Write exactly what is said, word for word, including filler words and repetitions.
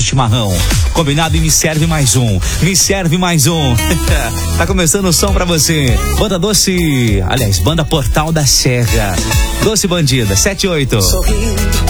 nosso chimarrão. Combinado? E me serve mais um. Me serve mais um. Tá começando o som pra você. Banda Doce, aliás, Banda Portal da Serra. Doce Bandida, sete e oito. Sorrindo